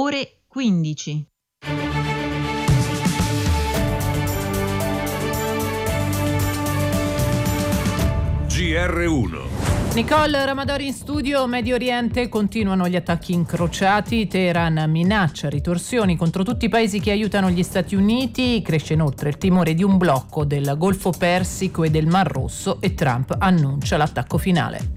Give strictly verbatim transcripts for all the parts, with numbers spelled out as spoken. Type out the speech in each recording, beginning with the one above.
ore quindici. G R uno. Nicole Ramadori in studio. Medio Oriente, continuano gli attacchi incrociati. Teheran minaccia ritorsioni contro tutti i paesi che aiutano gli Stati Uniti. Cresce inoltre il timore di un blocco del Golfo Persico e del Mar Rosso e Trump annuncia l'attacco finale.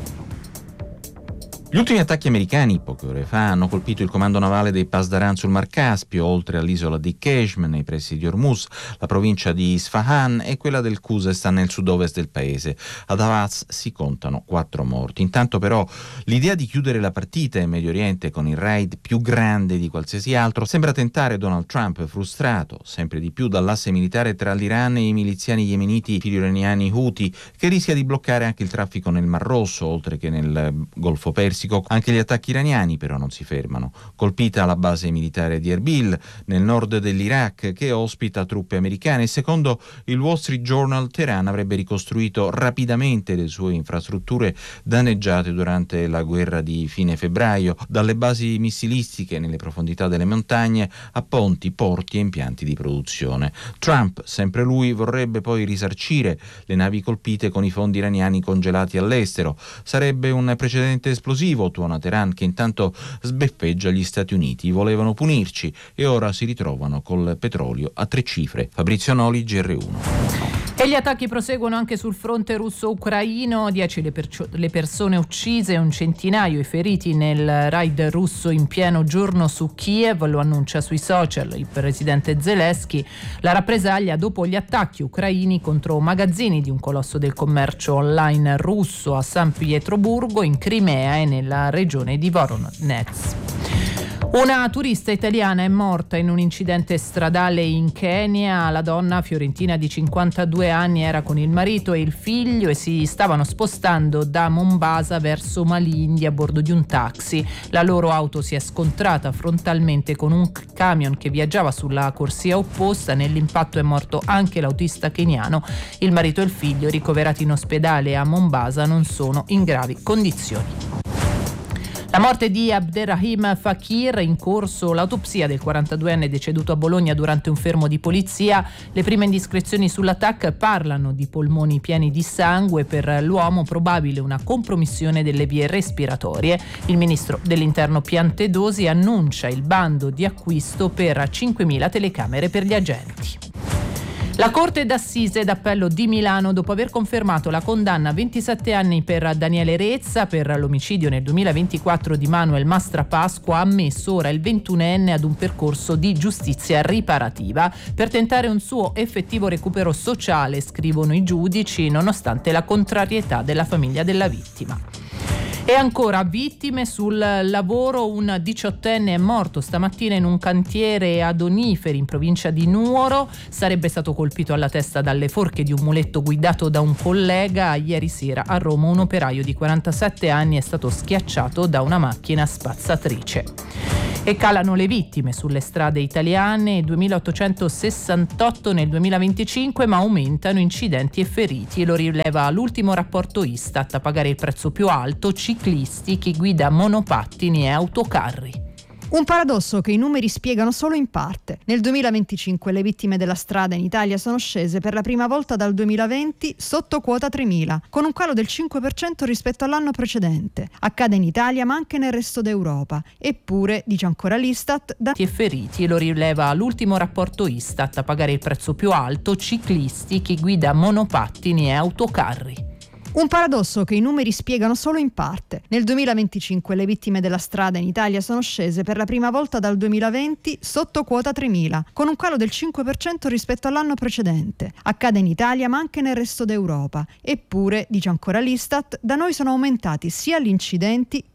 Gli ultimi attacchi americani, poche ore fa, hanno colpito il comando navale dei Pasdaran sul Mar Caspio, oltre all'isola di Keshm, nei pressi di Hormuz, la provincia di Isfahan e quella del Khuzestan nel sud-ovest del paese. Ad Avaz si contano quattro morti. Intanto però l'idea di chiudere la partita in Medio Oriente con il raid più grande di qualsiasi altro sembra tentare Donald Trump, frustrato sempre di più dall'asse militare tra l'Iran e i miliziani yemeniti filo-iraniani Houthi, che rischia di bloccare anche il traffico nel Mar Rosso, oltre che nel Golfo Persico. Anche gli attacchi iraniani però non si fermano. Colpita la base militare di Erbil, nel nord dell'Iraq, che ospita truppe americane. Secondo il Wall Street Journal, Teheran avrebbe ricostruito rapidamente le sue infrastrutture danneggiate durante la guerra di fine febbraio, dalle basi missilistiche nelle profondità delle montagne a ponti, porti e impianti di produzione. Trump, sempre lui, vorrebbe poi risarcire le navi colpite con i fondi iraniani congelati all'estero. Sarebbe un precedente esplosivo, tuona Teheran, che intanto sbeffeggia gli Stati Uniti. Volevano punirci e ora si ritrovano col petrolio a tre cifre. Fabrizio Noli, G R uno. E gli attacchi proseguono anche sul fronte russo-ucraino. Dieci le, percio- le persone uccise, un centinaio i feriti nel raid russo in pieno giorno su Kiev, lo annuncia sui social il presidente Zelensky. La rappresaglia dopo gli attacchi ucraini contro magazzini di un colosso del commercio online russo a San Pietroburgo, in Crimea e nella regione di Voronezh. Una turista italiana è morta in un incidente stradale in Kenya. La donna fiorentina di cinquantadue anni era con il marito e il figlio e si stavano spostando da Mombasa verso Malindi a bordo di un taxi. La loro auto si è scontrata frontalmente con un camion che viaggiava sulla corsia opposta. Nell'impatto è morto anche l'autista keniano. Il marito e il figlio, ricoverati in ospedale a Mombasa, non sono in gravi condizioni. La morte di Abderrahim Fakir, in corso l'autopsia del quarantaduenne deceduto a Bologna durante un fermo di polizia. Le prime indiscrezioni sulla T A C parlano di polmoni pieni di sangue, per l'uomo probabile una compromissione delle vie respiratorie. Il ministro dell'Interno Piantedosi annuncia il bando di acquisto per cinquemila telecamere per gli agenti. La Corte d'Assise d'Appello di Milano, dopo aver confermato la condanna a ventisette anni per Daniele Rezza per l'omicidio nel duemilaventiquattro di Manuel Mastrapasqua, ha ammesso ora il ventunenne ad un percorso di giustizia riparativa per tentare un suo effettivo recupero sociale, scrivono i giudici, nonostante la contrarietà della famiglia della vittima. E ancora vittime sul lavoro. Un diciottenne è morto stamattina in un cantiere ad Oniferi in provincia di Nuoro. Sarebbe stato colpito alla testa dalle forche di un muletto guidato da un collega. Ieri sera a Roma un operaio di quarantasette anni è stato schiacciato da una macchina spazzatrice. E calano le vittime sulle strade italiane, duemilaottocentosessantotto nel duemilaventicinque, ma aumentano incidenti e feriti. Lo rileva l'ultimo rapporto Istat. A pagare il prezzo più alto ciclisti, chi guida monopattini e autocarri. Un paradosso che i numeri spiegano solo in parte. Nel duemilaventicinque le vittime della strada in Italia sono scese per la prima volta dal duemilaventi sotto quota tremila, con un calo del cinque per cento rispetto all'anno precedente. Accade in Italia ma anche nel resto d'Europa. Eppure, dice ancora l'Istat, da... e feriti, lo rileva l'ultimo rapporto Istat. A pagare il prezzo più alto ciclisti, chi guida monopattini e autocarri. Un paradosso che i numeri spiegano solo in parte. Nel duemilaventicinque le vittime della strada in Italia sono scese per la prima volta dal duemilaventi sotto quota tremila, con un calo del cinque per cento rispetto all'anno precedente. Accade in Italia ma anche nel resto d'Europa. Eppure, dice ancora l'Istat, da noi sono aumentati sia gli incidenti